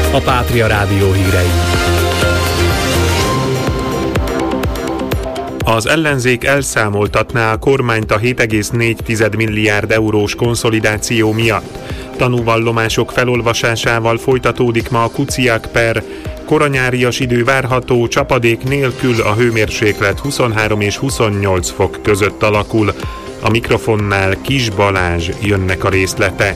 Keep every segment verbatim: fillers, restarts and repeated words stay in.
a Pátria Rádió hírei. Az ellenzék elszámoltatná a kormányt a hét egész négy milliárd eurós konszolidáció miatt. Tanúvallomások felolvasásával folytatódik ma a Kuciak per. Koranyárias idő várható, csapadék nélkül, a hőmérséklet huszonhárom és huszonnyolc fok között alakul. A mikrofonnál Kis Balázs, jönnek a részletek.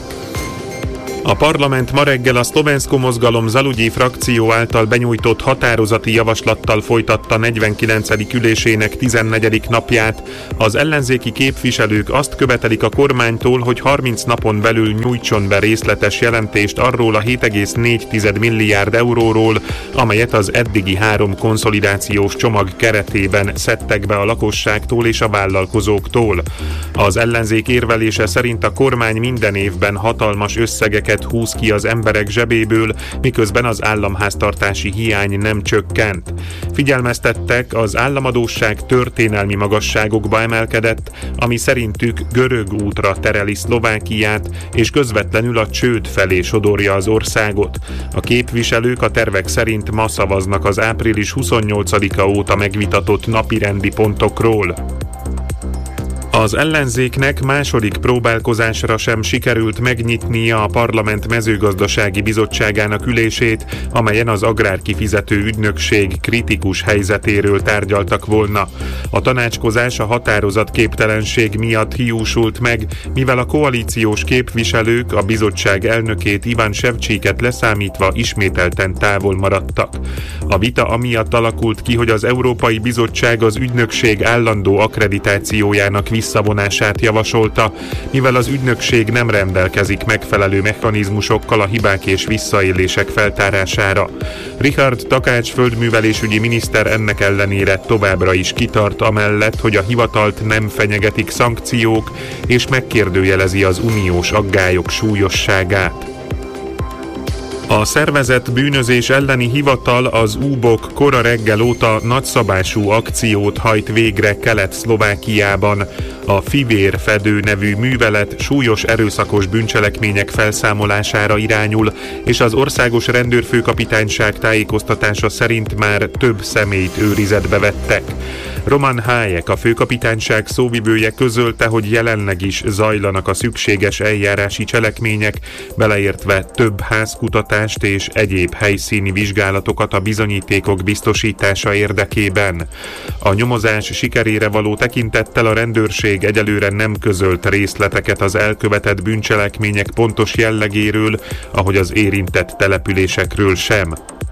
A parlament ma reggel a Szlovensko mozgalom Zalugyi frakció által benyújtott határozati javaslattal folytatta negyvenkilencedik ülésének tizennegyedik napját. Az ellenzéki képviselők azt követelik a kormánytól, hogy harminc napon belül nyújtson be részletes jelentést arról a hét egész négy milliárd euróról, amelyet az eddigi három konszolidációs csomag keretében szedtek be a lakosságtól és a vállalkozóktól. Az ellenzék érvelése szerint a kormány minden évben hatalmas összegeket húz ki az emberek zsebéből, miközben az államháztartási hiány nem csökkent. Figyelmeztettek, az államadósság történelmi magasságokba emelkedett, ami szerintük görög útra tereli Szlovákiát, és közvetlenül a csőd felé sodorja az országot. A képviselők a tervek szerint ma szavaznak az április huszonnyolcadika óta megvitatott napirendi pontokról. Az ellenzéknek második próbálkozásra sem sikerült megnyitnia a Parlament mezőgazdasági bizottságának ülését, amelyen az agrárkifizető ügynökség kritikus helyzetéről tárgyaltak volna. A tanácskozás a határozatképtelenség miatt hiúsult meg, mivel a koalíciós képviselők a bizottság elnökét, Iván Sevcsiket leszámítva ismételten távol maradtak. A vita amiatt alakult ki, hogy az Európai Bizottság az ügynökség állandó akkreditációjának visszavonását javasolta, mivel az ügynökség nem rendelkezik megfelelő mechanizmusokkal a hibák és visszaélések feltárására. Richard Takács földművelésügyi miniszter ennek ellenére továbbra is kitart amellett, hogy a hivatalt nem fenyegetik szankciók, és megkérdőjelezi az uniós aggályok súlyosságát. A szervezett bűnözés elleni hivatal, az ú-bok kora reggel óta nagyszabású akciót hajt végre Kelet-Szlovákiában. A Fivérfedő nevű művelet súlyos erőszakos bűncselekmények felszámolására irányul, és az országos rendőrfőkapitányság tájékoztatása szerint már több személyt őrizetbe vettek. Roman Hájek, a főkapitányság szóvivője közölte, hogy jelenleg is zajlanak a szükséges eljárási cselekmények, beleértve több házkutatást és egyéb helyszíni vizsgálatokat a bizonyítékok biztosítása érdekében. A nyomozás sikerére való tekintettel a rendőrség egyelőre nem közölt részleteket az elkövetett bűncselekmények pontos jellegéről, ahogy az érintett településekről sem.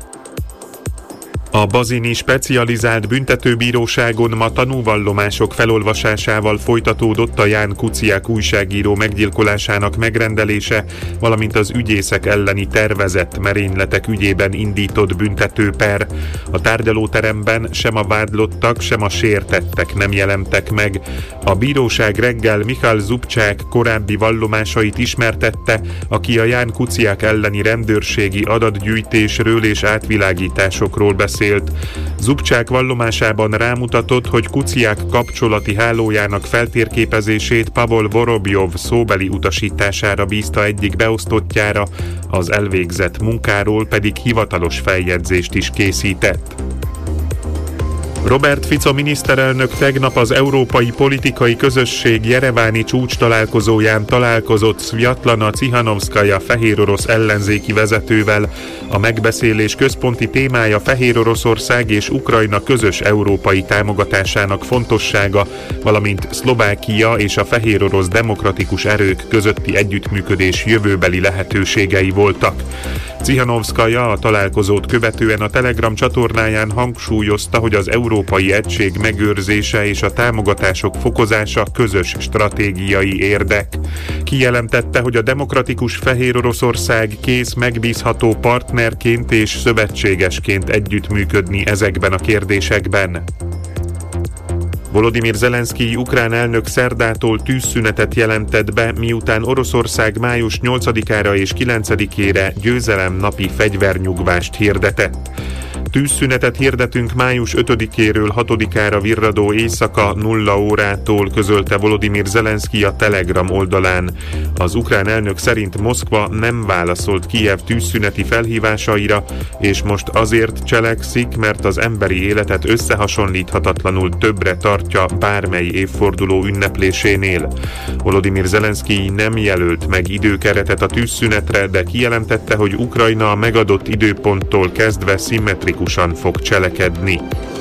A bazini specializált büntetőbíróságon ma tanúvallomások felolvasásával folytatódott a Ján Kuciak újságíró meggyilkolásának megrendelése, valamint az ügyészek elleni tervezett merényletek ügyében indított büntetőper. A tárgyalóteremben sem a vádlottak, sem a sértettek nem jelentek meg. A bíróság reggel Michal Zubcsák korábbi vallomásait ismertette, aki a Ján Kuciak elleni rendőrségi adatgyűjtésről és átvilágításokról beszélt. Zubcsák vallomásában rámutatott, hogy Kuciak kapcsolati hálójának feltérképezését Pavol Vorobjov szóbeli utasítására bízta egyik beosztottjára, az elvégzett munkáról pedig hivatalos feljegyzést is készített. Robert Fico miniszterelnök tegnap az Európai Politikai Közösség jereváni csúcs találkozóján találkozott Szvjatlana Cihanovszkaja fehérorosz ellenzéki vezetővel. A megbeszélés központi témája Fehéroroszország és Ukrajna közös európai támogatásának fontossága, valamint Szlovákia és a fehérorosz demokratikus erők közötti együttműködés jövőbeli lehetőségei voltak. Cihanovszkaja a találkozót követően a Telegram csatornáján hangsúlyozta, hogy az európai egység megőrzése és a támogatások fokozása közös stratégiai érdek. Kijelentette, hogy a demokratikus Fehéroroszország kész megbízható partnerként és szövetségesként együttműködni ezekben a kérdésekben. Volodymyr Zelenszkij ukrán elnök szerdától tűzszünetet jelentett be, miután Oroszország május nyolcadikára és kilencedikére győzelem napi fegyvernyugvást hirdetett. Tűzszünetet hirdetünk május ötödikéről hatodikára virradó éjszaka nulla órától, közölte Volodymyr Zelenszky a Telegram oldalán. Az ukrán elnök szerint Moszkva nem válaszolt Kijev tűzszüneti felhívásaira, és most azért cselekszik, mert az emberi életet összehasonlíthatatlanul többre tartja bármely évforduló ünneplésénél. Volodymyr Zelenszky nem jelölt meg időkeretet a tűzszünetre, de kijelentette, hogy Ukrajna a megadott időponttól kezdve szimmetrikusan fog cselekedni.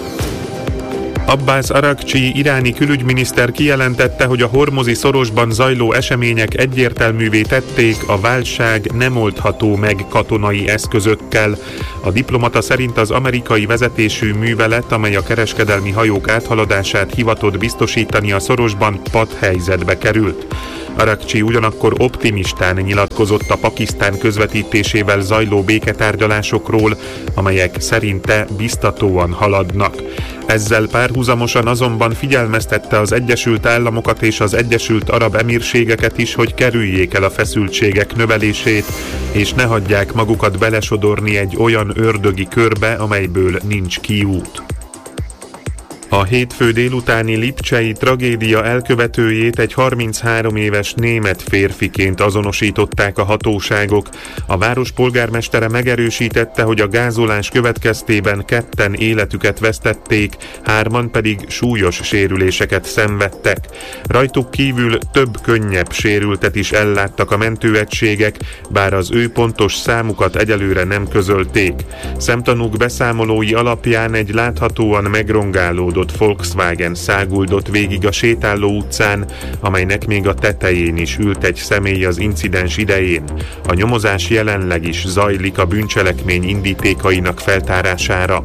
Abbas Aragcsi iráni külügyminiszter kijelentette, hogy a hormozi szorosban zajló események egyértelművé tették, a válság nem oldható meg katonai eszközökkel. A diplomata szerint az amerikai vezetésű művelet, amely a kereskedelmi hajók áthaladását hivatott biztosítani a szorosban, patthelyzetbe került. Aragcsi ugyanakkor optimistán nyilatkozott a Pakisztán közvetítésével zajló béketárgyalásokról, amelyek szerinte biztatóan haladnak. Ezzel párhuzamosan azonban figyelmeztette az Egyesült Államokat és az Egyesült Arab Emírségeket is, hogy kerüljék el a feszültségek növelését, és ne hagyják magukat belesodorni egy olyan ördögi körbe, amelyből nincs kiút. A hétfő délutáni lipcsei tragédia elkövetőjét egy harminchárom éves német férfiként azonosították a hatóságok. A város polgármestere megerősítette, hogy a gázolás következtében ketten életüket vesztették, hárman pedig súlyos sérüléseket szenvedtek. Rajtuk kívül több könnyebb sérültet is elláttak a mentőegységek, bár az ő pontos számukat egyelőre nem közölték. Szemtanúk beszámolói alapján egy láthatóan megrongálódott Volkswagen száguldott végig a sétáló utcán, amelynek még a tetején is ült egy személy az incidens idején. A nyomozás jelenleg is zajlik a bűncselekmény indítékainak feltárására.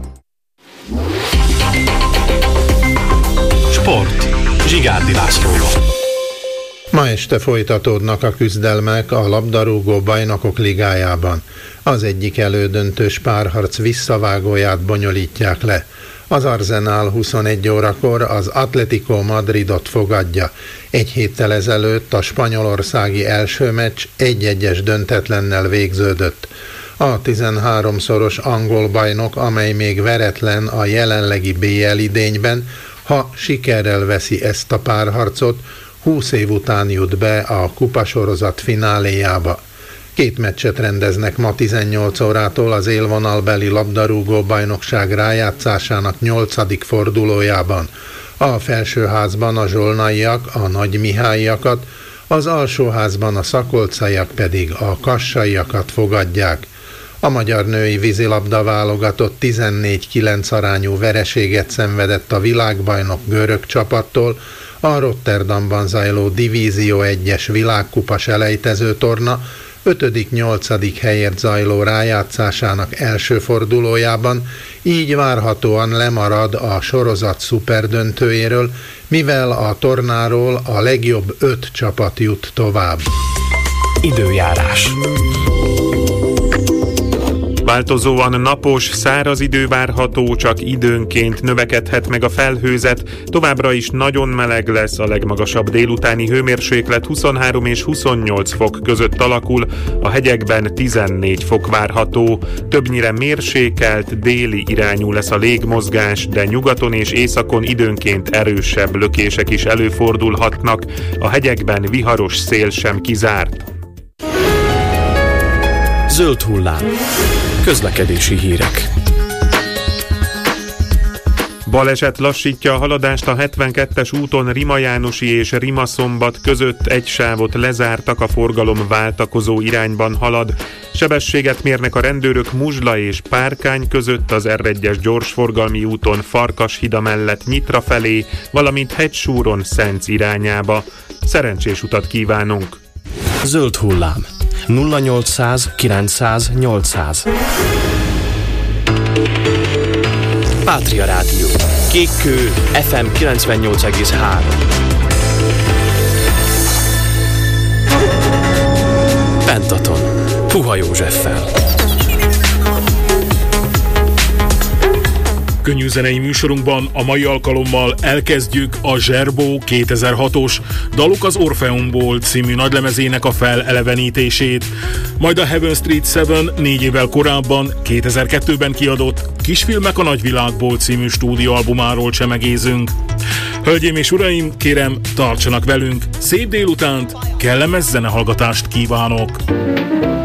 Sport. Zsigárdi Lászlóval. Ma este folytatódnak a küzdelmek a labdarúgó bajnokok ligájában. Az egyik elődöntős párharc visszavágóját bonyolítják le. Az Arsenal huszonegy órakor az Atletico Madridot fogadja. Egy héttel ezelőtt a spanyolországi első meccs egy-egyes döntetlennel végződött. A tizenháromszoros angol bajnok, amely még veretlen a jelenlegi bé el idényben, ha sikerrel veszi ezt a párharcot, húsz év után jut be a kupasorozat fináléjába. Két meccset rendeznek ma tizennyolc órától az élvonalbeli labdarúgó bajnokság rájátszásának nyolcadik fordulójában. A felsőházban a zsolnaiak a nagymihályiakat, az alsóházban a szakolcaiak pedig a kassaiakat fogadják. A magyar női vízilabda válogatott tizennégy kilenc arányú vereséget szenvedett a világbajnok görög csapattól, a Rotterdamban zajló Divízió egyes világkupa selejtező torna ötödik-nyolcadik helyért zajló rájátszásának első fordulójában, így várhatóan lemarad a sorozat szuperdöntőjéről, mivel a tornáról a legjobb öt csapat jut tovább. Időjárás. Változóan napos, száraz idő várható, csak időnként növekedhet meg a felhőzet, továbbra is nagyon meleg lesz, a legmagasabb délutáni hőmérséklet huszonhárom és huszonnyolc fok között alakul, a hegyekben tizennégy fok várható, többnyire mérsékelt, déli irányú lesz a légmozgás, de nyugaton és északon időnként erősebb lökések is előfordulhatnak, a hegyekben viharos szél sem kizárt. Zöld hullám. Közlekedési hírek. Baleset lassítja a haladást a hetvenkettes úton Rima Jánosi és Rima Szombat között, egy sávot lezártak, a forgalom váltakozó irányban halad. Sebességet mérnek a rendőrök Muzsla és Párkány között, az er egyes gyorsforgalmi úton Farkashida mellett Nyitra felé, valamint Hegysúron Szenc irányába. Szerencsés utat kívánunk! Zöld hullám. nulla nyolcszáz kilencszáz nyolcszáz. Pátria Rádió. Kékkő ef em kilencvennyolc egész három. Pentaton. Puha Józseffel. Könnyű zenei műsorunkban a mai alkalommal elkezdjük a Zserbó kétezer-hatos Dalok az Orfeumból című nagylemezének a felelevenítését, majd a Heaven Street Seven négy évvel korábban, kétezer-kettőben kiadott Kisfilmek a nagyvilágból című stúdióalbumáról csemegézünk. Hölgyeim és uraim, kérem, tartsanak velünk, szép délutánt, kellemes zenehallgatást kívánok!